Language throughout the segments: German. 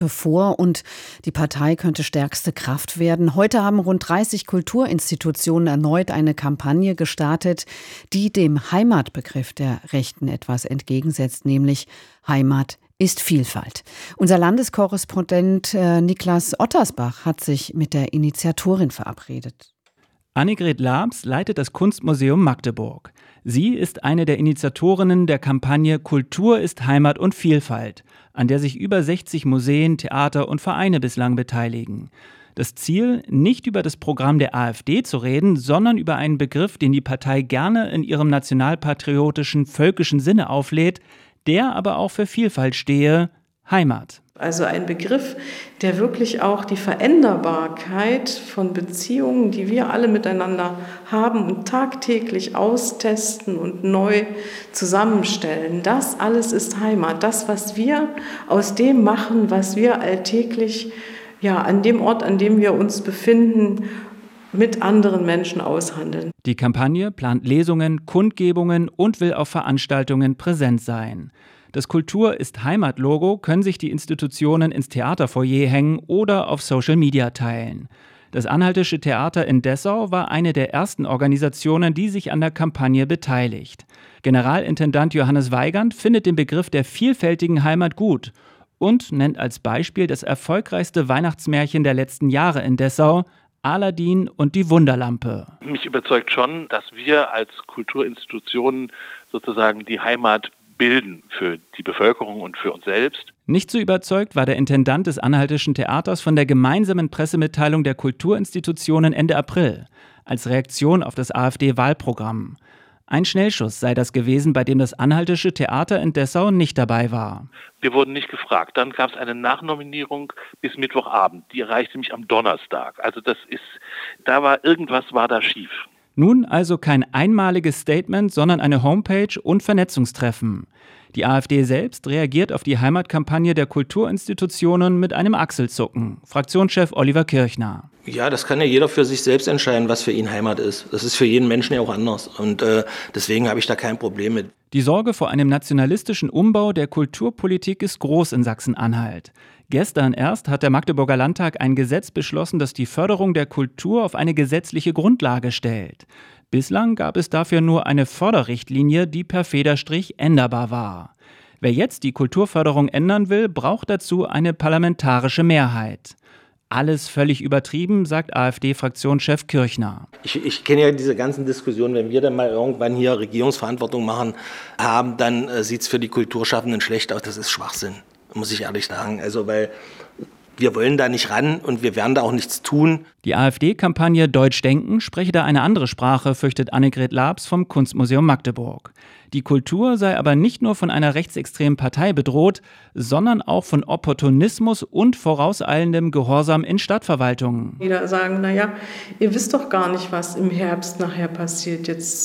bevor und die Partei könnte stärkste Kraft werden. Heute haben rund 30 Kulturinstitutionen erneut eine Kampagne gestartet, die dem Heimatbegriff der Rechten etwas entgegensetzt, nämlich Heimat ist Vielfalt. Unser Landeskorrespondent Niklas Ottersbach hat sich mit der Initiatorin verabredet. Annegret Laabs leitet das Kunstmuseum Magdeburg. Sie ist eine der Initiatorinnen der Kampagne Kultur ist Heimat und Vielfalt, an der sich über 60 Museen, Theater und Vereine bislang beteiligen. Das Ziel, nicht über das Programm der AfD zu reden, sondern über einen Begriff, den die Partei gerne in ihrem nationalpatriotischen, völkischen Sinne auflädt, der aber auch für Vielfalt stehe: Heimat. Also ein Begriff, der wirklich auch die Veränderbarkeit von Beziehungen, die wir alle miteinander haben und tagtäglich austesten und neu zusammenstellen. Das alles ist Heimat. Das, was wir aus dem machen, was wir alltäglich an dem Ort, an dem wir uns befinden, mit anderen Menschen aushandeln. Die Kampagne plant Lesungen, Kundgebungen und will auf Veranstaltungen präsent sein. Das Kultur ist Heimat-Logo können sich die Institutionen ins Theaterfoyer hängen oder auf Social Media teilen. Das Anhaltische Theater in Dessau war eine der ersten Organisationen, die sich an der Kampagne beteiligt. Generalintendant Johannes Weigand findet den Begriff der vielfältigen Heimat gut und nennt als Beispiel das erfolgreichste Weihnachtsmärchen der letzten Jahre in Dessau: Aladin und die Wunderlampe. Mich überzeugt schon, dass wir als Kulturinstitutionen sozusagen die Heimat bilden für die Bevölkerung und für uns selbst. Nicht so überzeugt war der Intendant des Anhaltischen Theaters von der gemeinsamen Pressemitteilung der Kulturinstitutionen Ende April als Reaktion auf das AfD-Wahlprogramm. Ein Schnellschuss sei das gewesen, bei dem das Anhaltische Theater in Dessau nicht dabei war. Wir wurden nicht gefragt. Dann gab es eine Nachnominierung bis Mittwochabend. Die erreichte mich am Donnerstag. Also irgendwas war da schief. Nun also kein einmaliges Statement, sondern eine Homepage und Vernetzungstreffen. Die AfD selbst reagiert auf die Heimatkampagne der Kulturinstitutionen mit einem Achselzucken. Fraktionschef Oliver Kirchner. Ja, das kann ja jeder für sich selbst entscheiden, was für ihn Heimat ist. Das ist für jeden Menschen ja auch anders. Und deswegen habe ich da kein Problem mit. Die Sorge vor einem nationalistischen Umbau der Kulturpolitik ist groß in Sachsen-Anhalt. Gestern erst hat der Magdeburger Landtag ein Gesetz beschlossen, das die Förderung der Kultur auf eine gesetzliche Grundlage stellt. Bislang gab es dafür nur eine Förderrichtlinie, die per Federstrich änderbar war. Wer jetzt die Kulturförderung ändern will, braucht dazu eine parlamentarische Mehrheit. Alles völlig übertrieben, sagt AfD-Fraktionschef Kirchner. Ich kenne ja diese ganzen Diskussionen, wenn wir dann mal irgendwann hier Regierungsverantwortung haben, dann sieht es für die Kulturschaffenden schlecht aus. Das ist Schwachsinn, muss ich ehrlich sagen. Also weil wir wollen da nicht ran und wir werden da auch nichts tun. Die AfD-Kampagne Deutsch denken spreche da eine andere Sprache, fürchtet Annegret Laabs vom Kunstmuseum Magdeburg. Die Kultur sei aber nicht nur von einer rechtsextremen Partei bedroht, sondern auch von Opportunismus und vorauseilendem Gehorsam in Stadtverwaltungen. Wieder sagen, ihr wisst doch gar nicht, was im Herbst nachher passiert. Jetzt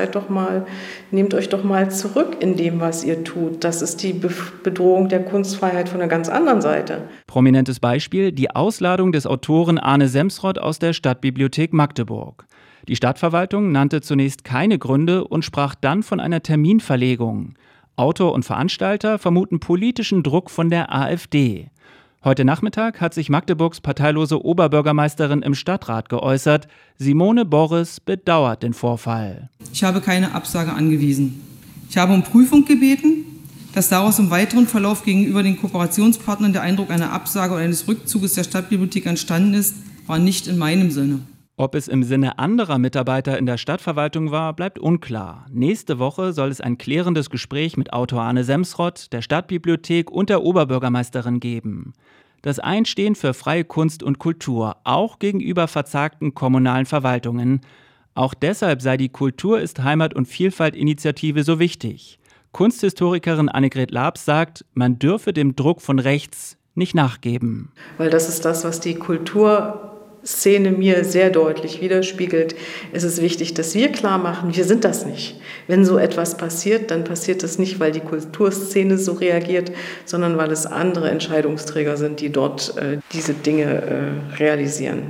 nehmt euch doch mal zurück in dem, was ihr tut. Das ist die Bedrohung der Kunstfreiheit von einer ganz anderen Seite. Prominentes Beispiel: die Ausladung des Autoren Arne Semsrott aus der Stadtbibliothek Magdeburg. Die Stadtverwaltung nannte zunächst keine Gründe und sprach dann von einer Terminverlegung. Autor und Veranstalter vermuten politischen Druck von der AfD. Heute Nachmittag hat sich Magdeburgs parteilose Oberbürgermeisterin im Stadtrat geäußert. Simone Borres bedauert den Vorfall. Ich habe keine Absage angewiesen. Ich habe um Prüfung gebeten. Dass daraus im weiteren Verlauf gegenüber den Kooperationspartnern der Eindruck einer Absage oder eines Rückzuges der Stadtbibliothek entstanden ist, war nicht in meinem Sinne. Ob es im Sinne anderer Mitarbeiter in der Stadtverwaltung war, bleibt unklar. Nächste Woche soll es ein klärendes Gespräch mit Autor Arne Semsrott, der Stadtbibliothek und der Oberbürgermeisterin geben. Das Einstehen für freie Kunst und Kultur, auch gegenüber verzagten kommunalen Verwaltungen. Auch deshalb sei die Kultur ist Heimat- und Vielfalt-Initiative so wichtig. Kunsthistorikerin Annegret Laabs sagt, man dürfe dem Druck von rechts nicht nachgeben. Weil das ist das, was die Kulturszene mir sehr deutlich widerspiegelt. Es ist wichtig, dass wir klar machen, wir sind das nicht. Wenn so etwas passiert, dann passiert das nicht, weil die Kulturszene so reagiert, sondern weil es andere Entscheidungsträger sind, die dort diese Dinge realisieren.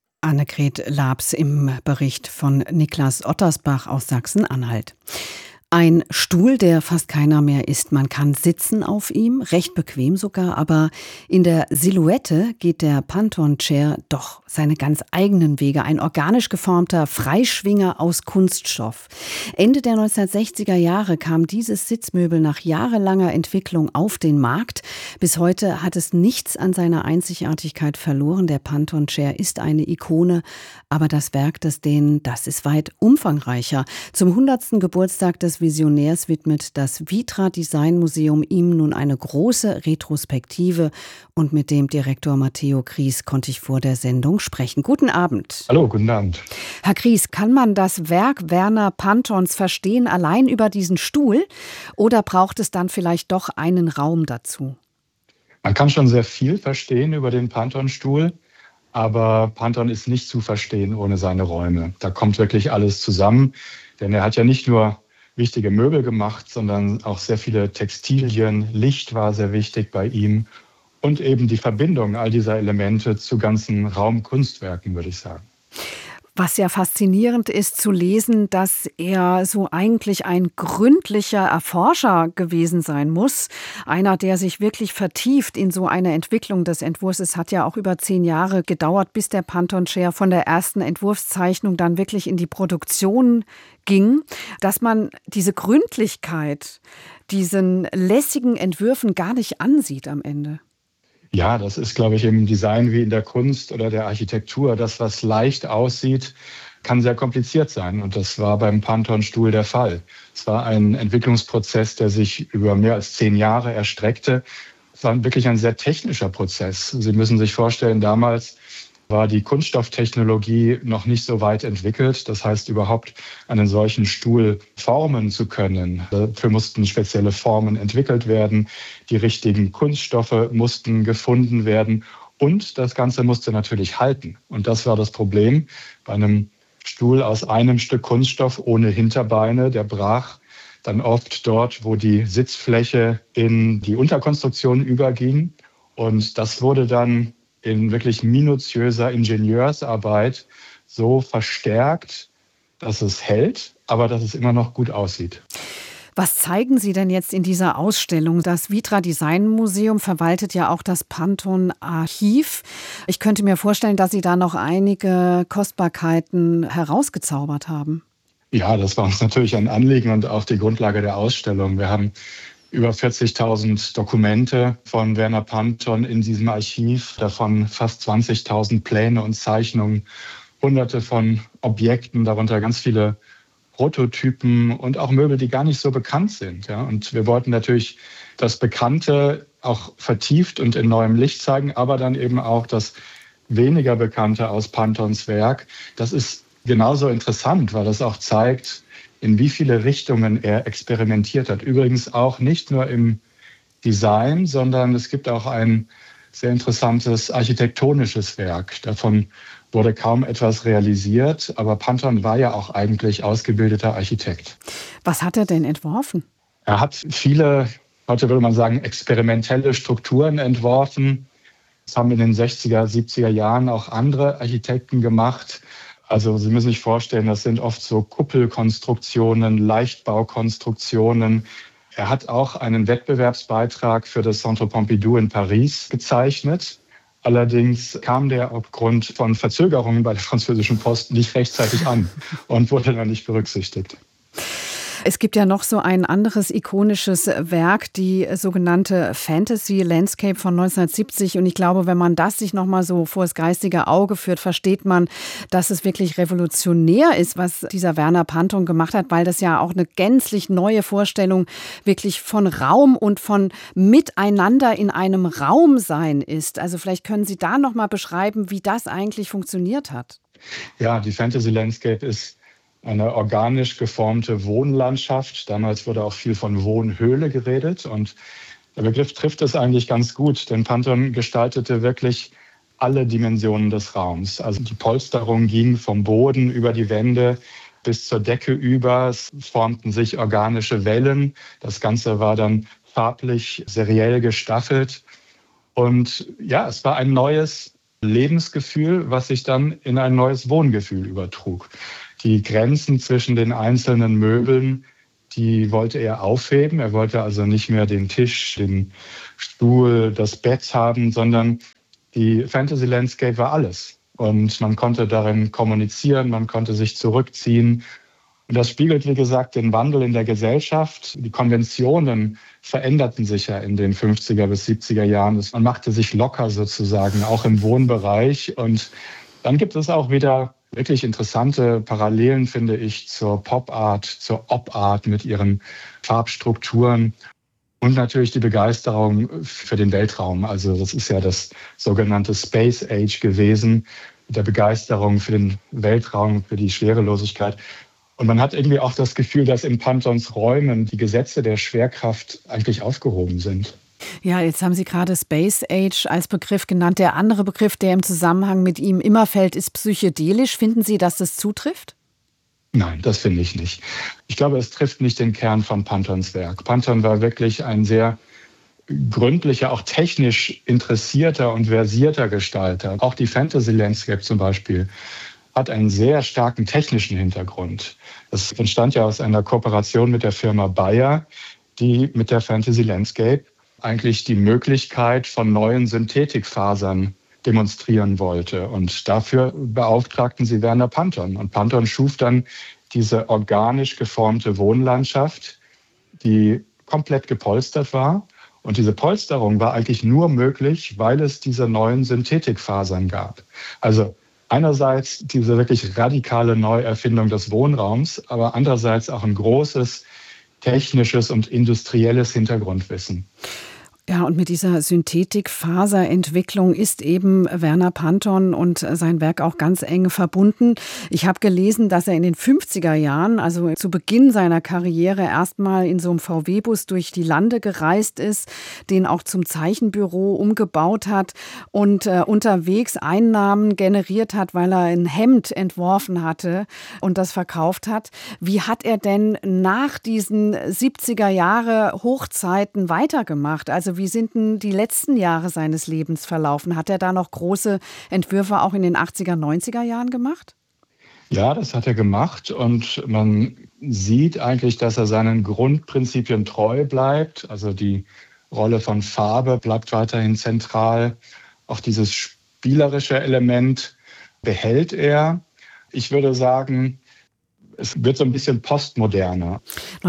Annegret Laabs im Bericht von Niklas Ottersbach aus Sachsen-Anhalt. Ein Stuhl, der fast keiner mehr ist. Man kann sitzen auf ihm, recht bequem sogar, aber in der Silhouette geht der Panton Chair doch seine ganz eigenen Wege. Ein organisch geformter Freischwinger aus Kunststoff. Ende der 1960er Jahre kam dieses Sitzmöbel nach jahrelanger Entwicklung auf den Markt. Bis heute hat es nichts an seiner Einzigartigkeit verloren. Der Panton Chair ist eine Ikone, aber das Werk des Dänen, das ist weit umfangreicher. Zum 100. Geburtstag des Visionärs widmet das Vitra Design Museum ihm nun eine große Retrospektive und mit dem Direktor Matteo Kries konnte ich vor der Sendung sprechen. Guten Abend. Hallo, guten Abend. Herr Kries, kann man das Werk Werner Pantons verstehen allein über diesen Stuhl oder braucht es dann vielleicht doch einen Raum dazu? Man kann schon sehr viel verstehen über den Panton-Stuhl, aber Panton ist nicht zu verstehen ohne seine Räume. Da kommt wirklich alles zusammen, denn er hat ja nicht nur wichtige Möbel gemacht, sondern auch sehr viele Textilien. Licht war sehr wichtig bei ihm und eben die Verbindung all dieser Elemente zu ganzen Raumkunstwerken, würde ich sagen. Was ja faszinierend ist zu lesen, dass er so eigentlich ein gründlicher Erforscher gewesen sein muss. Einer, der sich wirklich vertieft in so eine Entwicklung des Entwurfs. Es hat ja auch über 10 Jahre gedauert, bis der Panton Chair von der ersten Entwurfszeichnung dann wirklich in die Produktion ging. Dass man diese Gründlichkeit, diesen lässigen Entwürfen gar nicht ansieht am Ende. Ja, das ist, glaube ich, im Design wie in der Kunst oder der Architektur. Das, was leicht aussieht, kann sehr kompliziert sein. Und das war beim Panton-Stuhl der Fall. Es war ein Entwicklungsprozess, der sich über mehr als 10 Jahre erstreckte. Es war wirklich ein sehr technischer Prozess. Sie müssen sich vorstellen, damals war die Kunststofftechnologie noch nicht so weit entwickelt. Das heißt, überhaupt einen solchen Stuhl formen zu können. Dafür mussten spezielle Formen entwickelt werden. Die richtigen Kunststoffe mussten gefunden werden. Und das Ganze musste natürlich halten. Und das war das Problem bei einem Stuhl aus einem Stück Kunststoff ohne Hinterbeine. Der brach dann oft dort, wo die Sitzfläche in die Unterkonstruktion überging. Und das wurde dann in wirklich minutiöser Ingenieursarbeit so verstärkt, dass es hält, aber dass es immer noch gut aussieht. Was zeigen Sie denn jetzt in dieser Ausstellung? Das Vitra Design Museum verwaltet ja auch das Panton Archiv. Ich könnte mir vorstellen, dass Sie da noch einige Kostbarkeiten herausgezaubert haben. Ja, das war uns natürlich ein Anliegen und auch die Grundlage der Ausstellung. Wir haben über 40.000 Dokumente von Werner Panton in diesem Archiv, davon fast 20.000 Pläne und Zeichnungen, Hunderte von Objekten, darunter ganz viele Prototypen und auch Möbel, die gar nicht so bekannt sind. Ja. Und wir wollten natürlich das Bekannte auch vertieft und in neuem Licht zeigen, aber dann eben auch das weniger Bekannte aus Pantons Werk. Das ist genauso interessant, weil das auch zeigt, in wie viele Richtungen er experimentiert hat. Übrigens auch nicht nur im Design, sondern es gibt auch ein sehr interessantes architektonisches Werk. Davon wurde kaum etwas realisiert, aber Panton war ja auch eigentlich ausgebildeter Architekt. Was hat er denn entworfen? Er hat viele, heute würde man sagen, experimentelle Strukturen entworfen. Das haben in den 60er, 70er Jahren auch andere Architekten gemacht. Also Sie müssen sich vorstellen, das sind oft so Kuppelkonstruktionen, Leichtbaukonstruktionen. Er hat auch einen Wettbewerbsbeitrag für das Centre Pompidou in Paris gezeichnet. Allerdings kam der aufgrund von Verzögerungen bei der französischen Post nicht rechtzeitig an und wurde dann nicht berücksichtigt. Es gibt ja noch so ein anderes ikonisches Werk, die sogenannte Fantasy Landscape von 1970. Und ich glaube, wenn man das sich noch mal so vor das geistige Auge führt, versteht man, dass es wirklich revolutionär ist, was dieser Werner Panton gemacht hat, weil das ja auch eine gänzlich neue Vorstellung wirklich von Raum und von Miteinander in einem Raum sein ist. Also vielleicht können Sie da noch mal beschreiben, wie das eigentlich funktioniert hat. Ja, die Fantasy Landscape ist eine organisch geformte Wohnlandschaft. Damals wurde auch viel von Wohnhöhle geredet und der Begriff trifft es eigentlich ganz gut, denn Panton gestaltete wirklich alle Dimensionen des Raums. Also die Polsterung ging vom Boden über die Wände bis zur Decke über. Es formten sich organische Wellen. Das Ganze war dann farblich seriell gestaffelt. Und ja, es war ein neues Lebensgefühl, was sich dann in ein neues Wohngefühl übertrug. Die Grenzen zwischen den einzelnen Möbeln, die wollte er aufheben. Er wollte also nicht mehr den Tisch, den Stuhl, das Bett haben, sondern die Fantasy Landscape war alles. Und man konnte darin kommunizieren, man konnte sich zurückziehen. Und das spiegelt, wie gesagt, den Wandel in der Gesellschaft. Die Konventionen veränderten sich ja in den 50er bis 70er Jahren. Man machte sich locker sozusagen, auch im Wohnbereich. Und dann gibt es auch wieder wirklich interessante Parallelen, finde ich, zur Pop-Art, zur Op-Art mit ihren Farbstrukturen. Und natürlich die Begeisterung für den Weltraum. Also das ist ja das sogenannte Space Age gewesen, der Begeisterung für den Weltraum, für die Schwerelosigkeit. Und man hat irgendwie auch das Gefühl, dass in Pantons Räumen die Gesetze der Schwerkraft eigentlich aufgehoben sind. Ja, jetzt haben Sie gerade Space Age als Begriff genannt. Der andere Begriff, der im Zusammenhang mit ihm immer fällt, ist psychedelisch. Finden Sie, dass das zutrifft? Nein, das finde ich nicht. Ich glaube, es trifft nicht den Kern von Pantons Werk. Panton war wirklich ein sehr gründlicher, auch technisch interessierter und versierter Gestalter. Auch die Fantasy Landscape zum Beispiel hat einen sehr starken technischen Hintergrund. Das entstand ja aus einer Kooperation mit der Firma Bayer, die mit der Fantasy Landscape eigentlich die Möglichkeit von neuen Synthetikfasern demonstrieren wollte. Und dafür beauftragten sie Werner Panton. Und Panton schuf dann diese organisch geformte Wohnlandschaft, die komplett gepolstert war. Und diese Polsterung war eigentlich nur möglich, weil es diese neuen Synthetikfasern gab. Also einerseits diese wirklich radikale Neuerfindung des Wohnraums, aber andererseits auch ein großes technisches und industrielles Hintergrundwissen. Ja, und mit dieser Synthetikfaserentwicklung ist eben Werner Panton und sein Werk auch ganz eng verbunden. Ich habe gelesen, dass er in den 50er Jahren, also zu Beginn seiner Karriere, erstmal in so einem VW-Bus durch die Lande gereist ist, den auch zum Zeichenbüro umgebaut hat und unterwegs Einnahmen generiert hat, weil er ein Hemd entworfen hatte und das verkauft hat. Wie hat er denn nach diesen 70er Jahre Hochzeiten weitergemacht? Also wie sind denn die letzten Jahre seines Lebens verlaufen? Hat er da noch große Entwürfe auch in den 80er, 90er Jahren gemacht? Ja, das hat er gemacht und man sieht eigentlich, dass er seinen Grundprinzipien treu bleibt. Also die Rolle von Farbe bleibt weiterhin zentral. Auch dieses spielerische Element behält er. Ich würde sagen, es wird so ein bisschen postmoderner.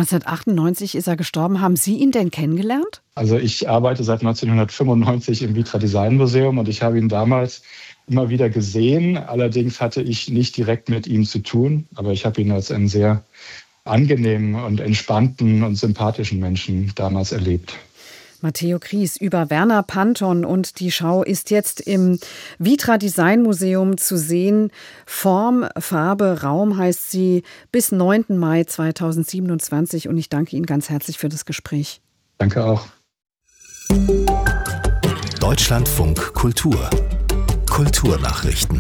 1998 ist er gestorben. Haben Sie ihn denn kennengelernt? Also ich arbeite seit 1995 im Vitra Design Museum und ich habe ihn damals immer wieder gesehen. Allerdings hatte ich nicht direkt mit ihm zu tun, aber ich habe ihn als einen sehr angenehmen und entspannten und sympathischen Menschen damals erlebt. Matteo Kries über Werner Panton und die Schau ist jetzt im Vitra Design Museum zu sehen. Form, Farbe, Raum heißt sie, bis 9. Mai 2027 und ich danke Ihnen ganz herzlich für das Gespräch. Danke auch. Deutschlandfunk Kultur. Kulturnachrichten.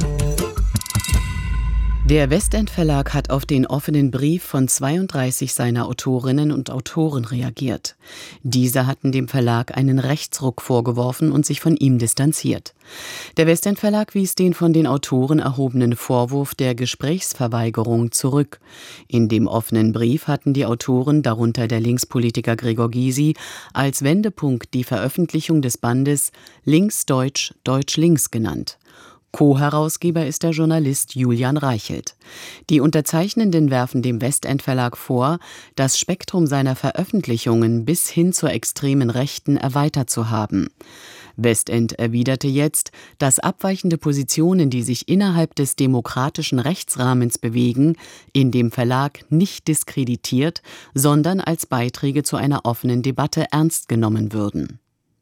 Der Westend Verlag hat auf den offenen Brief von 32 seiner Autorinnen und Autoren reagiert. Diese hatten dem Verlag einen Rechtsruck vorgeworfen und sich von ihm distanziert. Der Westend Verlag wies den von den Autoren erhobenen Vorwurf der Gesprächsverweigerung zurück. In dem offenen Brief hatten die Autoren, darunter der Linkspolitiker Gregor Gysi, als Wendepunkt die Veröffentlichung des Bandes Linksdeutsch, Deutsch-Links genannt. Co-Herausgeber ist der Journalist Julian Reichelt. Die Unterzeichnenden werfen dem Westend Verlag vor, das Spektrum seiner Veröffentlichungen bis hin zur extremen Rechten erweitert zu haben. Westend erwiderte jetzt, dass abweichende Positionen, die sich innerhalb des demokratischen Rechtsrahmens bewegen, in dem Verlag nicht diskreditiert, sondern als Beiträge zu einer offenen Debatte ernst genommen würden.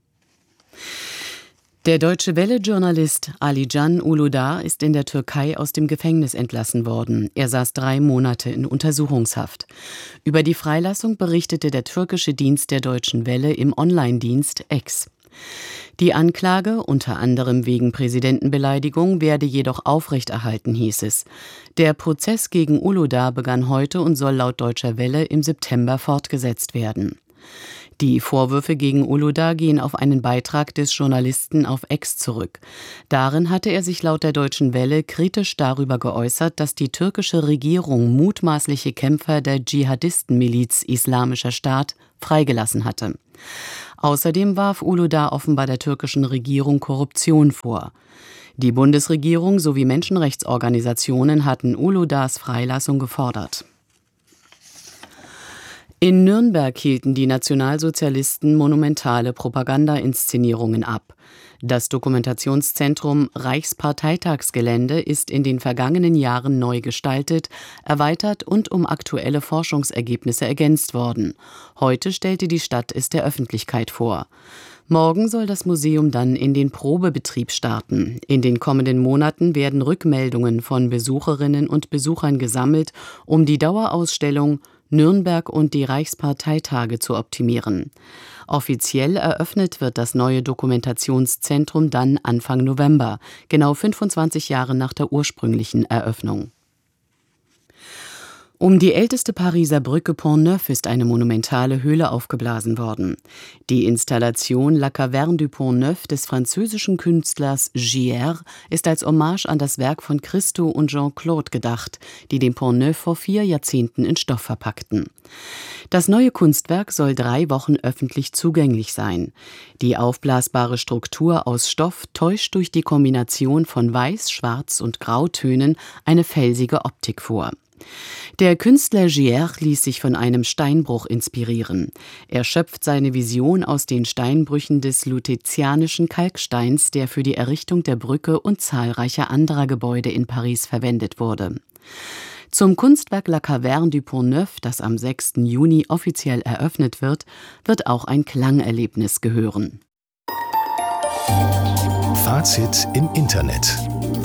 Der Deutsche Welle-Journalist Ali Can Uludağ ist in der Türkei aus dem Gefängnis entlassen worden. Er saß 3 Monate in Untersuchungshaft. Über die Freilassung berichtete der türkische Dienst der Deutschen Welle im Online-Dienst X. Die Anklage, unter anderem wegen Präsidentenbeleidigung, werde jedoch aufrechterhalten, hieß es. Der Prozess gegen Uludağ begann heute und soll laut Deutscher Welle im September fortgesetzt werden. Die Vorwürfe gegen Uludağ gehen auf einen Beitrag des Journalisten auf X zurück. Darin hatte er sich laut der Deutschen Welle kritisch darüber geäußert, dass die türkische Regierung mutmaßliche Kämpfer der Dschihadistenmiliz Islamischer Staat freigelassen hatte. Außerdem warf Uludağ offenbar der türkischen Regierung Korruption vor. Die Bundesregierung sowie Menschenrechtsorganisationen hatten Uludağs Freilassung gefordert. In Nürnberg hielten die Nationalsozialisten monumentale Propaganda-Inszenierungen ab. Das Dokumentationszentrum Reichsparteitagsgelände ist in den vergangenen Jahren neu gestaltet, erweitert und um aktuelle Forschungsergebnisse ergänzt worden. Heute stellte die Stadt es der Öffentlichkeit vor. Morgen soll das Museum dann in den Probebetrieb starten. In den kommenden Monaten werden Rückmeldungen von Besucherinnen und Besuchern gesammelt, um die Dauerausstellung Nürnberg und die Reichsparteitage zu optimieren. Offiziell eröffnet wird das neue Dokumentationszentrum dann Anfang November, genau 25 Jahre nach der ursprünglichen Eröffnung. Um die älteste Pariser Brücke Pont-Neuf ist eine monumentale Höhle aufgeblasen worden. Die Installation La Caverne du Pont-Neuf des französischen Künstlers Gier ist als Hommage an das Werk von Christo und Jean-Claude gedacht, die den Pont-Neuf vor 4 Jahrzehnten in Stoff verpackten. Das neue Kunstwerk soll 3 Wochen öffentlich zugänglich sein. Die aufblasbare Struktur aus Stoff täuscht durch die Kombination von Weiß-, Schwarz- und Grautönen eine felsige Optik vor. Der Künstler Gier ließ sich von einem Steinbruch inspirieren. Er schöpft seine Vision aus den Steinbrüchen des lutezianischen Kalksteins, der für die Errichtung der Brücke und zahlreicher anderer Gebäude in Paris verwendet wurde. Zum Kunstwerk La Caverne du Pont-Neuf, das am 6. Juni offiziell eröffnet wird auch ein Klangerlebnis gehören. Fazit im Internet.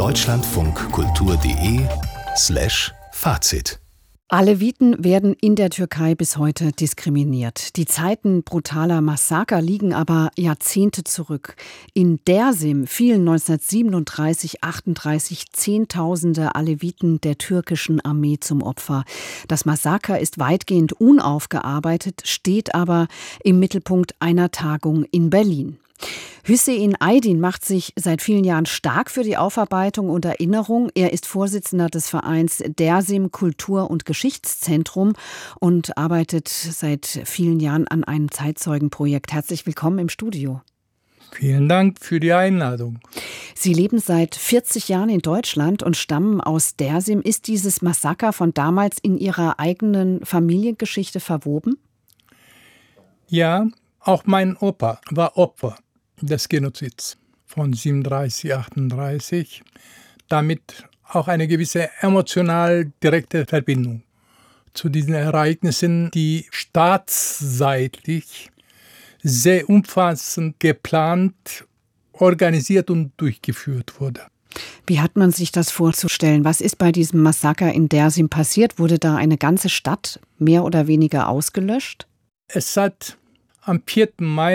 deutschlandfunkkultur.de/Fazit. Aleviten werden in der Türkei bis heute diskriminiert. Die Zeiten brutaler Massaker liegen aber Jahrzehnte zurück. In Dersim fielen 1937/38 Zehntausende Aleviten der türkischen Armee zum Opfer. Das Massaker ist weitgehend unaufgearbeitet, steht aber im Mittelpunkt einer Tagung in Berlin. Hüseyin Aydin macht sich seit vielen Jahren stark für die Aufarbeitung und Erinnerung. Er ist Vorsitzender des Vereins Dersim Kultur- und Geschichtszentrum und arbeitet seit vielen Jahren an einem Zeitzeugenprojekt. Herzlich willkommen im Studio. Vielen Dank für die Einladung. Sie leben seit 40 Jahren in Deutschland und stammen aus Dersim. Ist dieses Massaker von damals in Ihrer eigenen Familiengeschichte verwoben? Ja, auch mein Opa war Opfer des Genozids von 37/38, damit auch eine gewisse emotional direkte Verbindung zu diesen Ereignissen, die staatsseitig sehr umfassend geplant, organisiert und durchgeführt wurde. Wie hat man sich das vorzustellen? Was ist bei diesem Massaker in Dersim passiert? Wurde da eine ganze Stadt mehr oder weniger ausgelöscht? Es hat am 4. Mai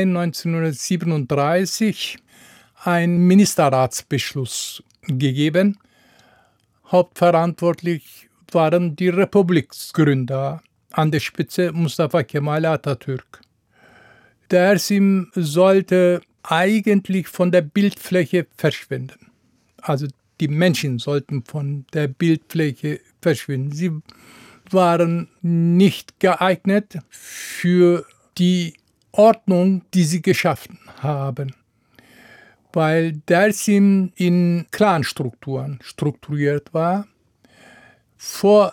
1937 einen Ministerratsbeschluss gegeben. Hauptverantwortlich waren die Republiksgründer, an der Spitze Mustafa Kemal Atatürk. Dersim sollte eigentlich von der Bildfläche verschwinden. Also die Menschen sollten von der Bildfläche verschwinden. Sie waren nicht geeignet für die Ordnung, die sie geschaffen haben, weil Dersim in Clanstrukturen strukturiert war. Vor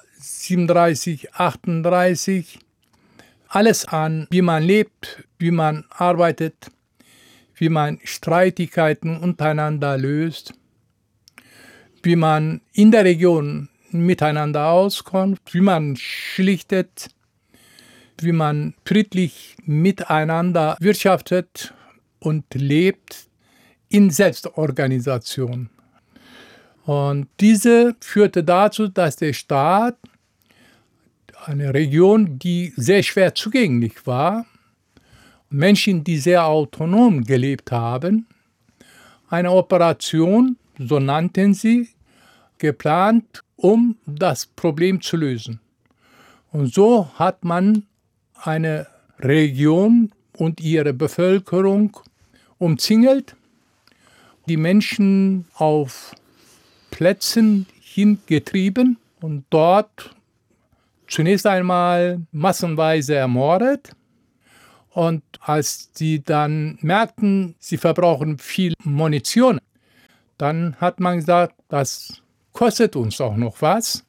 37/38 alles an, wie man lebt, wie man arbeitet, wie man Streitigkeiten untereinander löst, wie man in der Region miteinander auskommt, wie man schlichtet, wie man friedlich miteinander wirtschaftet und lebt in Selbstorganisation. Und diese führte dazu, dass der Staat, eine Region, die sehr schwer zugänglich war, Menschen, die sehr autonom gelebt haben, eine Operation, so nannten sie, geplant, um das Problem zu lösen. Und so hat man eine Region und ihre Bevölkerung umzingelt, die Menschen auf Plätzen hingetrieben und dort zunächst einmal massenweise ermordet. Und als sie dann merkten, sie verbrauchen viel Munition, dann hat man gesagt, das kostet uns auch noch was.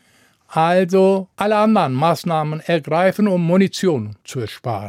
Also alle anderen Maßnahmen ergreifen, um Munition zu ersparen.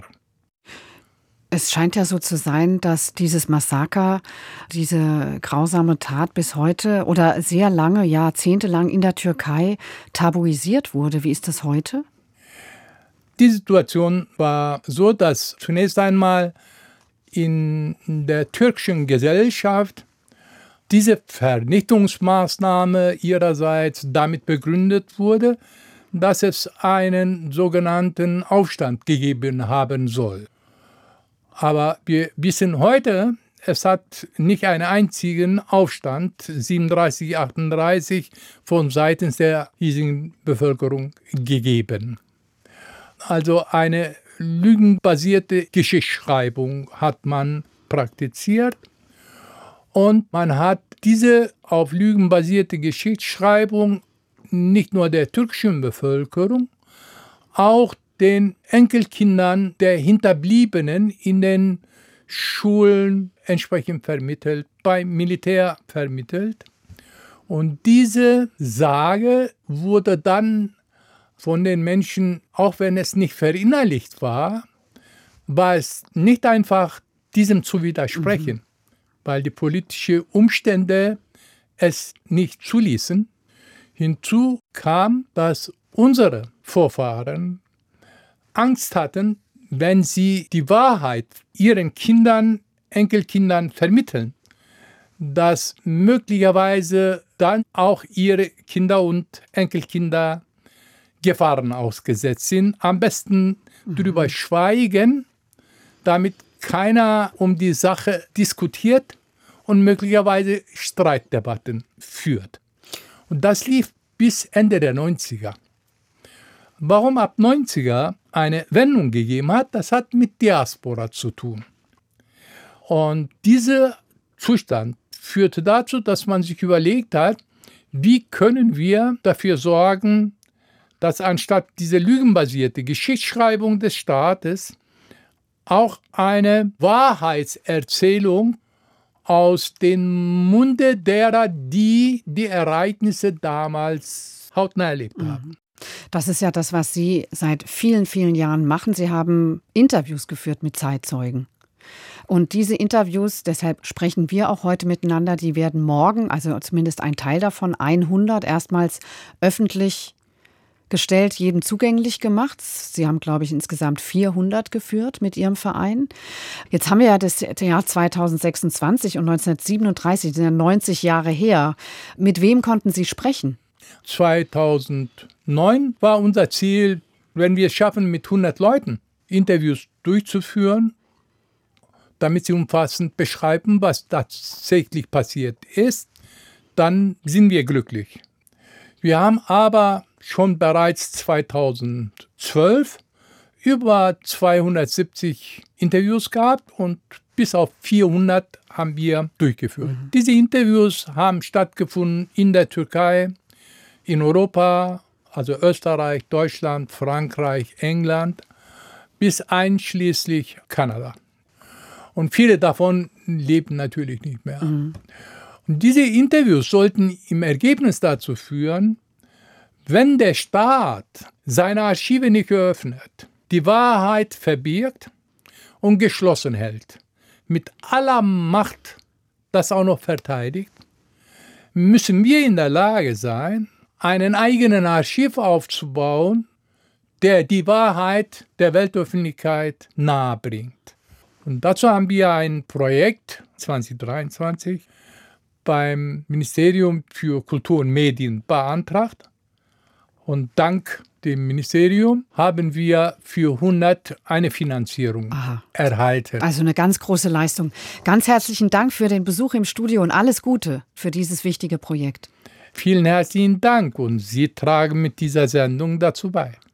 Es scheint ja so zu sein, dass dieses Massaker, diese grausame Tat bis heute oder sehr lange, jahrzehntelang in der Türkei tabuisiert wurde. Wie ist das heute? Die Situation war so, dass zunächst einmal in der türkischen Gesellschaft diese Vernichtungsmaßnahme ihrerseits damit begründet wurde, dass es einen sogenannten Aufstand gegeben haben soll. Aber wir wissen heute, es hat nicht einen einzigen Aufstand 37, 38 von Seiten der hiesigen Bevölkerung gegeben. Also eine lügenbasierte Geschichtsschreibung hat man praktiziert und man hat diese auf Lügen basierte Geschichtsschreibung nicht nur der türkischen Bevölkerung, auch den Enkelkindern der Hinterbliebenen in den Schulen entsprechend vermittelt, beim Militär vermittelt. Und diese Sage wurde dann von den Menschen, auch wenn es nicht verinnerlicht war es nicht einfach, diesem zu widersprechen, weil die politischen Umstände es nicht zuließen. Hinzu kam, dass unsere Vorfahren Angst hatten, wenn sie die Wahrheit ihren Kindern, Enkelkindern vermitteln, dass möglicherweise dann auch ihre Kinder und Enkelkinder Gefahren ausgesetzt sind. Am besten darüber schweigen, damit keiner um die Sache diskutiert und möglicherweise Streitdebatten führt. Und das lief bis Ende der 90er. Warum ab 90er eine Wendung gegeben hat, das hat mit Diaspora zu tun. Und dieser Zustand führte dazu, dass man sich überlegt hat, wie können wir dafür sorgen, dass anstatt diese lügenbasierte Geschichtsschreibung des Staates auch eine Wahrheitserzählung aus dem Munde derer, die die Ereignisse damals hautnah erlebt haben. Das ist ja das, was Sie seit vielen, vielen Jahren machen. Sie haben Interviews geführt mit Zeitzeugen. Und diese Interviews, deshalb sprechen wir auch heute miteinander, die werden morgen, also zumindest ein Teil davon, 100 erstmals öffentlich gestellt, jedem zugänglich gemacht. Sie haben, glaube ich, insgesamt 400 geführt mit Ihrem Verein. Jetzt haben wir ja das Jahr 2026 und 1937, das sind ja 90 Jahre her. Mit wem konnten Sie sprechen? 2009 war unser Ziel, wenn wir es schaffen, mit 100 Leuten Interviews durchzuführen, damit sie umfassend beschreiben, was tatsächlich passiert ist, dann sind wir glücklich. Wir haben aber schon bereits 2012 über 270 Interviews gehabt und bis auf 400 haben wir durchgeführt. Diese Interviews haben stattgefunden in der Türkei, in Europa, also Österreich, Deutschland, Frankreich, England, bis einschließlich Kanada. Und viele davon leben natürlich nicht mehr. Und diese Interviews sollten im Ergebnis dazu führen, wenn der Staat seine Archive nicht öffnet, die Wahrheit verbirgt und geschlossen hält, mit aller Macht das auch noch verteidigt, müssen wir in der Lage sein, einen eigenen Archiv aufzubauen, der die Wahrheit der Weltöffentlichkeit nahebringt. Und dazu haben wir ein Projekt 2023 beim Ministerium für Kultur und Medien beantragt. Und dank dem Ministerium haben wir für 100 eine Finanzierung erhalten. Also eine ganz große Leistung. Ganz herzlichen Dank für den Besuch im Studio und alles Gute für dieses wichtige Projekt. Vielen herzlichen Dank und Sie tragen mit dieser Sendung dazu bei.